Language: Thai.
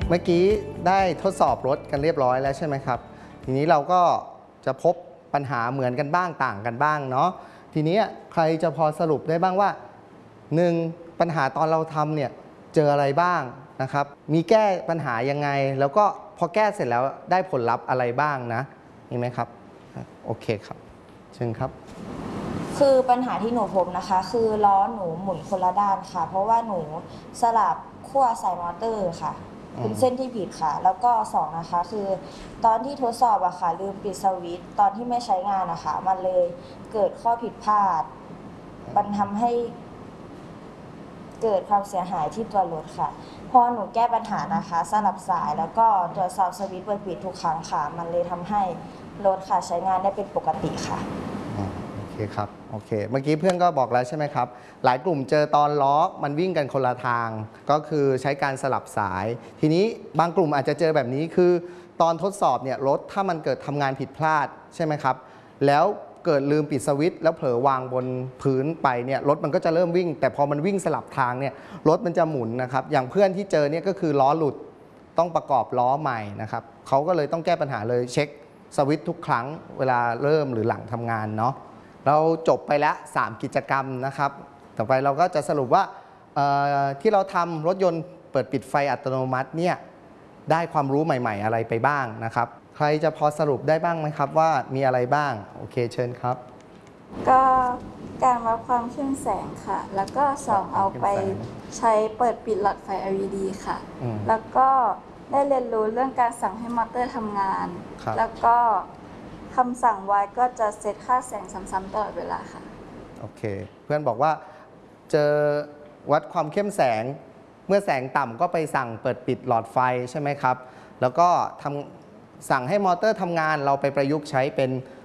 เมื่อกี้ได้ทดสอบรถกันเรียบร้อยแล้วใช่ไหมครับทีนี้เราก็จะพบปัญหาเหมือนกันบ้างต่างกันบ้างเนาะทีนี้ใครจะพอสรุปได้บ้างว่า1ปัญหาตอนเราทำเนี่ยเจออะไรบ้างนะครับมีแก้ปัญหายังไงแล้วก็พอแก้เสร็จแล้วได้ผลลัพธ์อะไรบ้างนะมีไหมครับโอเคครับเชิญครับคือปัญหาที่หนูพบนะคะคือล้อหนูหมุนคนละด้านค่ะเพราะว่าหนูสลับขั้วสายมอเตอร์ค่ะเป็นเส้นที่ผิดค่ะแล้วก็2นะคะคือตอนที่ทดสอบอะค่ะลืมปิดสวิตช์ตอนที่ไม่ใช้งานนะคะมันเลยเกิดข้อผิดพลาดมันทำให้เกิดความเสียหายที่ตัวรถค่ะพอหนูแก้ปัญหานะคะสลับสายแล้วก็ตรวจสอบสวิตช์เปิดปิดทุกครั้งค่ะมันเลยทำให้รถค่ะใช้งานได้เป็นปกติค่ะโอเคครับโอเคเมื่อกี้เพื่อนก็บอกแล้วใช่ไหมครับหลายกลุ่มเจอตอนล้อมันวิ่งกันคนละทางก็คือใช้การสลับสายทีนี้บางกลุ่มอาจจะเจอแบบนี้คือตอนทดสอบเนี่ยรถถ้ามันเกิดทำงานผิดพลาดใช่ไหมครับแล้วเกิดลืมปิดสวิตช์แล้วเผลอวางบนพื้นไปเนี่ยรถมันก็จะเริ่มวิ่งแต่พอมันวิ่งสลับทางเนี่ยรถมันจะหมุนนะครับอย่างเพื่อนที่เจอเนี่ยก็คือล้อหลุดต้องประกอบล้อใหม่นะครับเขาก็เลยต้องแก้ปัญหาเลยเช็คสวิตช์ทุกครั้งเวลาเริ่มหรือหลังทำงานเนาะเราจบไปแล้ว3กิจกรรมนะครับต่อไปเราก็จะสรุปว่าที่เราทำรถยนต์เปิดปิดไฟอัตโนมัติเนี่ยได้ความรู้ใหม่ๆอะไรไปบ้างนะครับใครจะพอสรุปได้บ้างไหมครับว่ามีอะไรบ้างโอเคเชิญครับก็การวัดความเข้มแสงค่ะ แล้วก็2เอาไปใช้เปิดปิดหลอดไฟ LED ค่ะ แล้วก็ได้เรียนรู้เรื่องการสั่งให้มอเตอร์ทำงาน แล้วก็คำสั่งไว้ก็จะเซตค่าแสงซ้ำๆตลอดเวลาค่ะโอเคเพื่อนบอกว่าเจอวัดความเข้มแสงเมื่อแสงต่ำก็ไปสั่งเปิดปิดหลอดไฟใช่ไหมครับแล้วก็สั่งให้มอเตอร์ทำงานเราไปประยุกต์ใช้เป็น